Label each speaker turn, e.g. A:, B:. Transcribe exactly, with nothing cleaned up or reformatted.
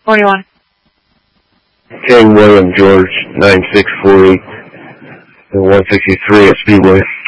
A: forty-one.
B: King William George, nine six four eight, one sixty-three at Speedway.